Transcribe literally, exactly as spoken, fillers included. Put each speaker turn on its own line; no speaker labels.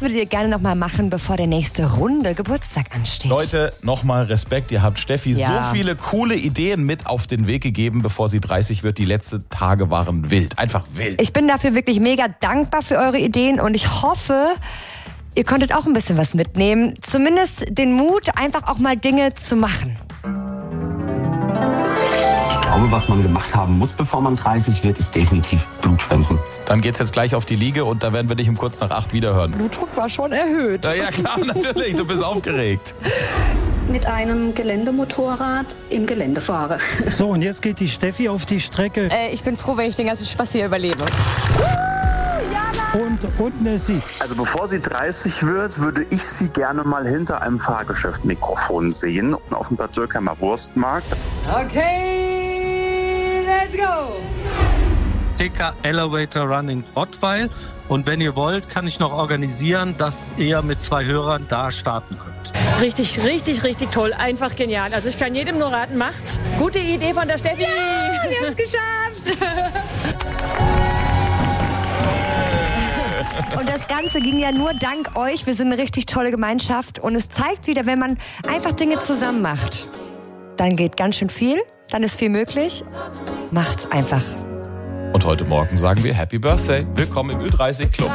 würdet ihr gerne noch mal machen, bevor der nächste Runde Geburtstag ansteht?
Leute, nochmal Respekt. Ihr habt Steffi
Ja.
so viele coole Ideen mit auf den Weg gegeben, bevor sie dreißig wird. Die letzten Tage waren wild. Einfach wild.
Ich bin dafür wirklich mega dankbar für eure Ideen und ich hoffe, ihr konntet auch ein bisschen was mitnehmen. Zumindest den Mut, einfach auch mal Dinge zu machen.
Ich glaube, was man gemacht haben muss, bevor man dreißig wird, ist definitiv Blutspenden.
Dann geht's jetzt gleich auf die Liege und da werden wir dich um kurz nach acht wiederhören.
Blutdruck war schon erhöht.
Ja, ja klar, natürlich. Du bist aufgeregt.
Mit einem Geländemotorrad im Gelände fahre.
So, und jetzt geht die Steffi auf die Strecke.
Äh, ich bin froh, wenn ich den ganzen Spaß hier überlebe.
Und, und Nessie.
Also bevor sie dreißig wird, würde ich sie gerne mal hinter einem Fahrgeschäft-Mikrofon sehen. Auf dem Bad Dürkheimer Wurstmarkt.
Okay, let's go!
T K Elevator Run in Rottweil. Und wenn ihr wollt, kann ich noch organisieren, dass ihr mit zwei Hörern da starten könnt.
Richtig, richtig, richtig toll. Einfach genial. Also ich kann jedem nur raten, macht's. Gute Idee von der Steffi.
Ja, wir haben es geschafft! Und das Ganze ging ja nur dank euch. Wir sind eine richtig tolle Gemeinschaft. Und es zeigt wieder, wenn man einfach Dinge zusammen macht, dann geht ganz schön viel, dann ist viel möglich. Macht's einfach.
Und heute Morgen sagen wir Happy Birthday. Willkommen im Ü dreißig Club.